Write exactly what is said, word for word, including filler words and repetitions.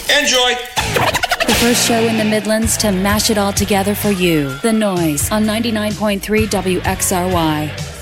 Enjoy. The first show in the Midlands to mash it all together for you. The Noise on ninety-nine point three W X R Y.